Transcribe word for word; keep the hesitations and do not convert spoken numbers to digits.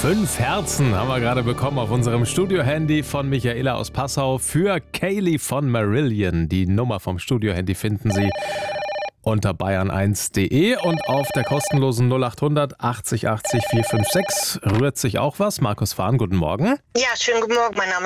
Fünf Herzen haben wir gerade bekommen auf unserem Studio-Handy von Michaela aus Passau für Kaylee von Marillion. Die Nummer vom Studio-Handy finden Sie unter bayern eins punkt de und auf der kostenlosen null acht hundert achtzig achtzig vier fünf sechs rührt sich auch was. Markus Fahn, guten Morgen. Ja, schönen guten Morgen, mein Name